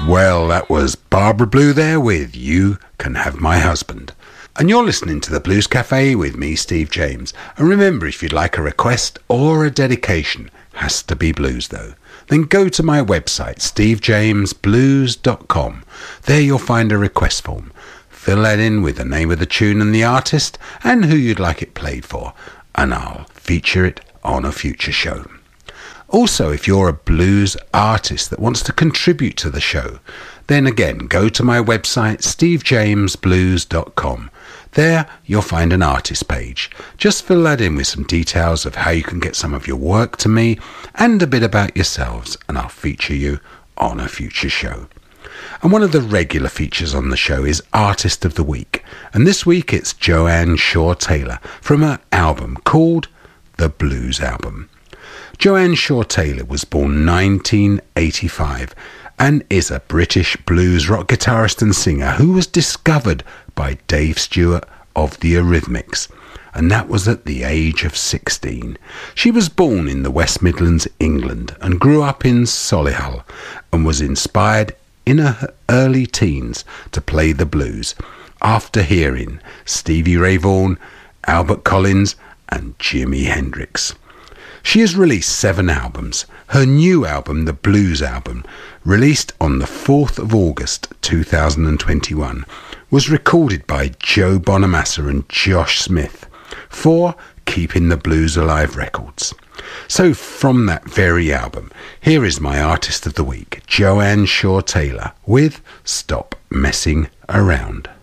Well, that was Barbara Blue there with You Can Have My Husband. And you're listening to the Blues Cafe with me, Steve James. And remember, if you'd like a request or a dedication, has to be blues though, then go to my website, stevejamesblues.com. There you'll find a request form. Fill that in with the name of the tune and the artist and who you'd like it played for, and I'll feature it on a future show. Also, if you're a blues artist that wants to contribute to the show, then again, go to my website, stevejamesblues.com. There, you'll find an artist page. Just fill that in with some details of how you can get some of your work to me and a bit about yourselves, and I'll feature you on a future show. And one of the regular features on the show is Artist of the Week. And this week it's Joanne Shaw Taylor from her album called The Blues Album. Joanne Shaw Taylor was born 1985 and is a British blues rock guitarist and singer who was discovered by Dave Stewart of the Eurythmics, and that was at the age of 16. She was born in the West Midlands, England, and grew up in Solihull, and was inspired in her early teens to play the blues after hearing Stevie Ray Vaughan, Albert Collins and Jimi Hendrix. She has released 7 albums. Her new album, The Blues Album, released on the 4th of August 2021, was recorded by Joe Bonamassa and Josh Smith for Keeping the Blues Alive Records. So from that very album, here is my Artist of the Week, Joanne Shaw Taylor, with Stop Messing Around.